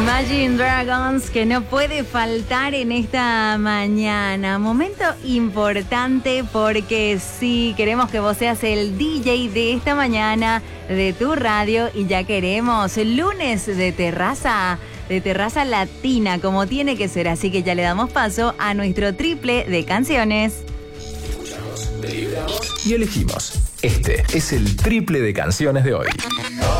Imagine Dragons, que no puede faltar en esta mañana. Momento importante porque sí, queremos que vos seas el DJ de esta mañana de tu radio y ya queremos lunes de terraza latina como tiene que ser. Así que ya le damos paso a nuestro triple de canciones. Escuchamos, deliberamos y elegimos. Este es el triple de canciones de hoy.